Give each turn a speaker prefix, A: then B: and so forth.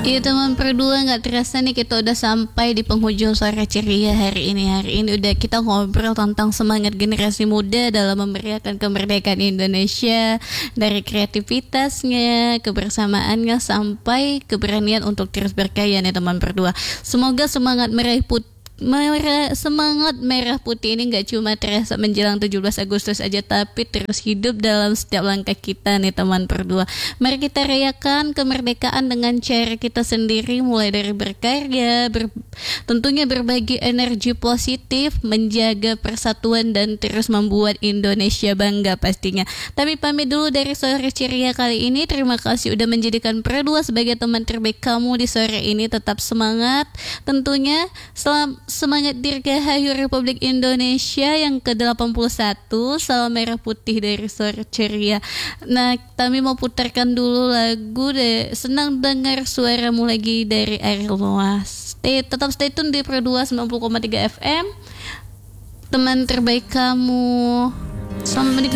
A: Iya teman berdua, nggak terasa nih kita udah sampai di penghujung sore ceria hari ini. Hari ini udah kita ngobrol tentang semangat generasi muda dalam memeriahkan kemerdekaan Indonesia, dari kreativitasnya, kebersamaannya sampai keberanian untuk terus berkarya nih teman berdua. Semoga semangat semangat merah putih ini gak cuma terasa menjelang 17 Agustus aja, tapi terus hidup dalam setiap langkah kita nih teman berdua. Mari kita rayakan kemerdekaan dengan cara kita sendiri, mulai dari berkarya, tentunya berbagi energi positif, menjaga persatuan dan terus membuat Indonesia bangga pastinya. Tapi pamit dulu dari sore ceria kali ini. Terima kasih udah menjadikan Berdua sebagai teman terbaik kamu di sore ini. Tetap semangat tentunya. Semangat Dirgahayu Republik Indonesia yang ke-81. Salam merah putih dari sore ceria. Nah, kami mau putarkan dulu lagu deh. Senang dengar suaramu lagi dari Ariel Noah. Tetap stay tune di Pro 2 90,3 FM. Teman terbaik kamu. Selamat menikmati.